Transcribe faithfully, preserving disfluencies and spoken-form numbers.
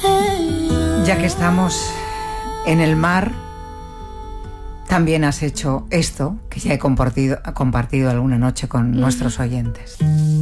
Ya que estamos en el mar, también has hecho esto, que ya he compartido, compartido alguna noche con nuestros oyentes.